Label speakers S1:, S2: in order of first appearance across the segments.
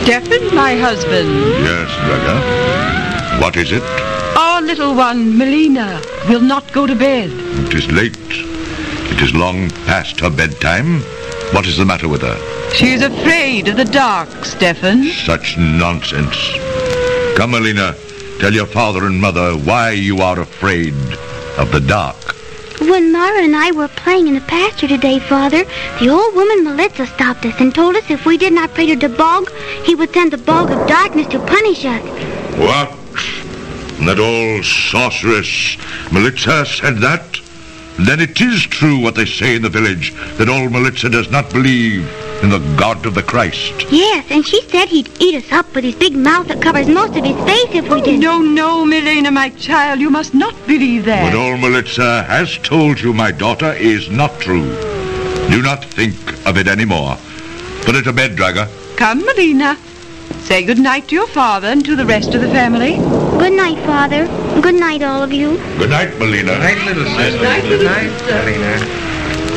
S1: Stefan, my husband.
S2: Yes, Draga. What is it?
S1: Our little one, Melina, will not go to bed.
S2: It is late. It is long past her bedtime. What is the matter with her?
S1: She is afraid of the dark, Stefan.
S2: Such nonsense. Come, Melina, tell your father and mother why you are afraid of the dark.
S3: When Mara and I were playing in the pasture today, Father, the old woman Melitza stopped us and told us if we did not pray to the bog, he would send the bog of darkness to punish us.
S2: What? That old sorceress Melitza said that? Then it is true what they say in the village, that old Melitza does not believe in the God of the Christ.
S3: Yes, and she said he'd eat us up with his big mouth that covers most of his face if we didn't.
S1: No, Melina, my child, you must not believe that.
S2: What old Melitza has told you, my daughter, is not true. Do not think of it anymore. Put her to bed, Draga.
S1: Come, Melina. Say good night to your father and to the rest of the family.
S3: Good night, Father. Good night, all of you.
S2: Good night, Melina.
S4: Good night, little sister. Good night, Melina.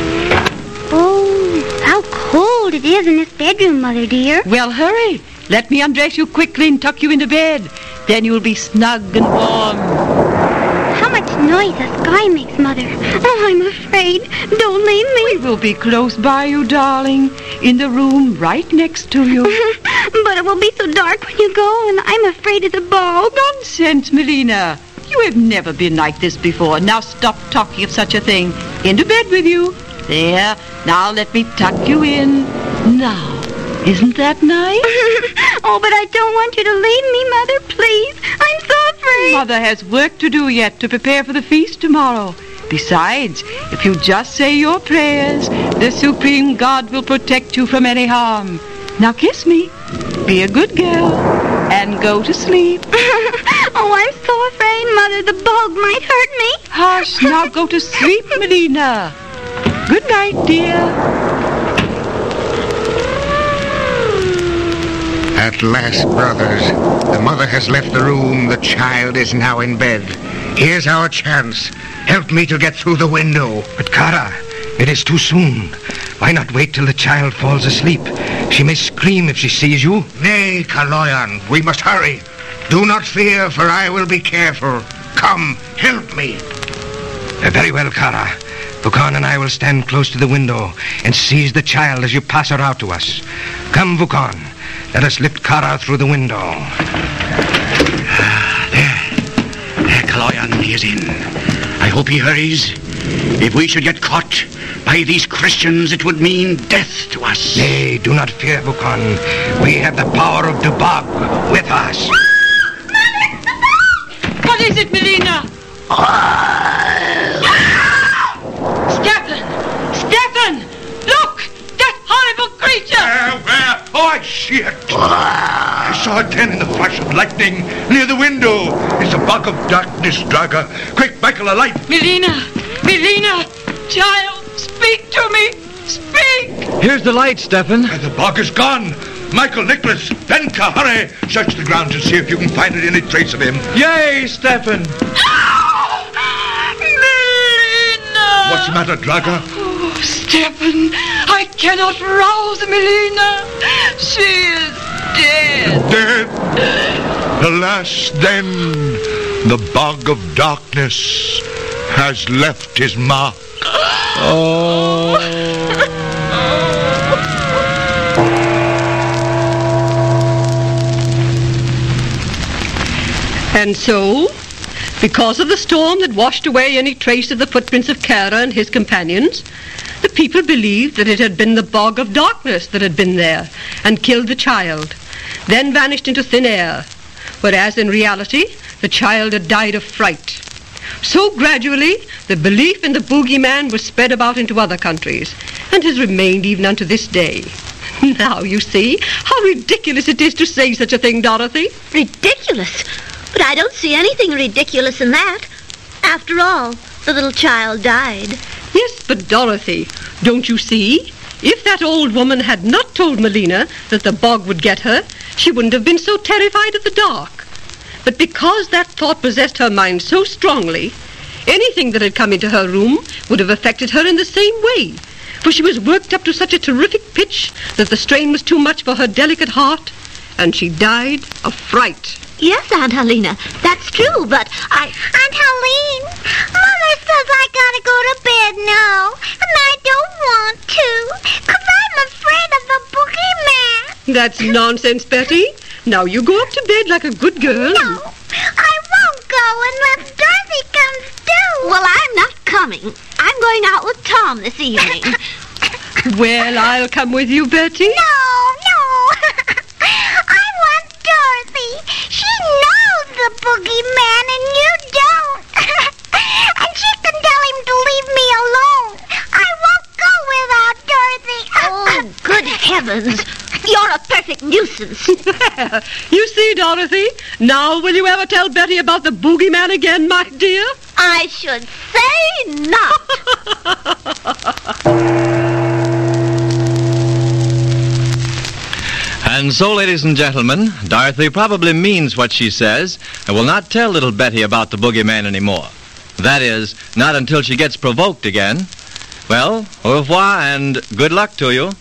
S3: Oh, how cold it is in this bedroom, Mother dear.
S1: Well, hurry. Let me undress you quickly and tuck you into bed. Then you'll be snug and warm.
S3: How much noise the sky makes, Mother. Oh, I'm afraid. Don't leave me.
S1: We will be close by you, darling, in the room right next to you.
S3: But it will be so dark when you go, and I'm afraid of the bog.
S1: Nonsense, Melina. You have never been like this before. Now stop talking of such a thing. Into bed with you. There. Now let me tuck you in. Now, isn't that nice?
S3: Oh, but I don't want you to leave me, Mother, please. I'm so afraid.
S1: Mother has work to do yet to prepare for the feast tomorrow. Besides, if you just say your prayers, the Supreme God will protect you from any harm. Now kiss me. Be a good girl and go to sleep.
S3: Oh, I'm so afraid, Mother. The bog might hurt me.
S1: Hush, now go to sleep, Melina. Good night, dear.
S4: At last, brothers, the mother has left the room. The child is now in bed. Here's our chance. Help me to get through the window.
S5: But Kara, it is too soon. Why not wait till the child falls asleep? She may scream if she sees you.
S4: Nay, Kaloyan, we must hurry. Do not fear, for I will be careful. Come, help me.
S5: Very well, Kara. Vukan and I will stand close to the window and seize the child as you pass her out to us. Come, Vukan. Let us lift Kara through the window.
S6: There, Kaloyan, he is in. I hope he hurries. If we should get caught by these Christians, it would mean death to us.
S5: Nay, do not fear, Vukan. We have the power of Dubag with us.
S1: What is it, Melina? Stefan! Look! That horrible creature!
S2: Where? Oh, I see it. I saw it then in the flash of lightning near the window. It's a bog of darkness, Draga. Quick, Michael, a light.
S1: Melina! Child, speak to me! Speak!
S7: Here's the light, Stefan.
S2: The bog is gone. Michael, Nicholas, Benka, hurry! Search the grounds and see if you can find any trace of him.
S7: Yay, Stefan!
S1: Melina!
S2: What's the matter, Draga?
S1: Oh, Stefan, I cannot rouse Melina. She is dead.
S2: Dead? Alas, then, the bog of darkness has left his mark. Oh.
S8: And so, because of the storm that washed away any trace of the footprints of Kara and his companions, the people believed that it had been the bog of darkness that had been there and killed the child, then vanished into thin air, whereas in reality the child had died of fright. So gradually the belief in the boogeyman was spread about into other countries and has remained even unto this day. Now you see how ridiculous it is to say such a thing, Dorothy.
S9: Ridiculous? But I don't see anything ridiculous in that. After all, the little child died.
S8: Yes, but Dorothy, don't you see? If that old woman had not told Melina that the bog would get her, she wouldn't have been so terrified of the dark. But because that thought possessed her mind so strongly, anything that had come into her room would have affected her in the same way, for she was worked up to such a terrific pitch that the strain was too much for her delicate heart, and she died of fright.
S9: Yes, Aunt Helena, that's true, but
S3: Aunt Helene, Mother says I gotta go to bed now, and I don't want to, 'cause I'm afraid of the boogeyman.
S8: That's nonsense, Betty. Now you go up to bed like a good girl.
S3: No, I won't go unless Dorothy comes too.
S9: well, I'm not coming. I'm going out with Tom this evening.
S8: Well, I'll come with you, Betty.
S3: No. I want Dorothy. She knows the boogeyman and you don't. And she can tell him to leave me alone. I won't go without Dorothy.
S9: Oh, good heavens. You're a perfect nuisance.
S8: You see, Dorothy, now will you ever tell Betty about the boogeyman again, my dear?
S9: I should say not.
S10: And so, ladies and gentlemen, Dorothy probably means what she says and will not tell little Betty about the boogeyman anymore. That is, not until she gets provoked again. Well, au revoir and good luck to you.